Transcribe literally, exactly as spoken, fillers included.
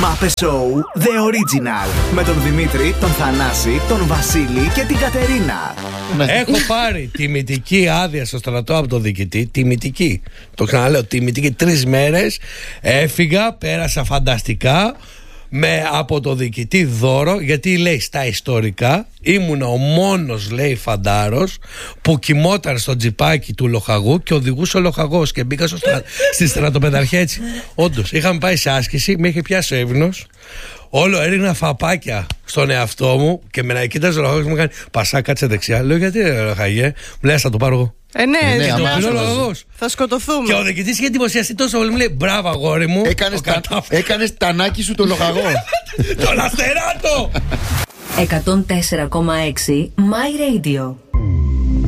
Μάπε Show The Original. Με τον Δημήτρη, τον Θανάση, τον Βασίλη και την Κατερίνα. Έχω πάρει τιμητική άδεια στο στρατό από τον διοικητή. Τιμητική. Το ξαναλέω, τιμητική. Τρεις μέρες έφυγα, πέρασα φανταστικά. Με από το διοικητή δώρο, γιατί λέει στα ιστορικά ήμουν ο μόνος, λέει, φαντάρος που κοιμόταν στο τζιπάκι του λοχαγού και οδηγούσε ο λοχαγός και μπήκα στο στρα... στη στρατοπεδαρχία έτσι. Όντως, είχαμε πάει σε άσκηση, με είχε πιάσει έβνος. Όλο έριχνα φαπάκια στον εαυτό μου και με να κοίταζε ο λοχαγός μου κάνει Πασά, κάτσε δεξιά. Λέω, γιατί ρε λοχαγέ, μου λέει, θα το πάρω εγώ. Ε, ναι, ναι, ναι, ναι, ναι, θα σκοτωθούμε. Και ο διοικητής είχε εντυπωσιαστεί τόσο πολύ. Μου λέει, μπράβο, αγόρι μου. Έκανες, τα... Έκανες τανάκι σου το λοχαγό. Τον αστεράτο. εκατόν τέσσερα κόμμα έξι My Radio.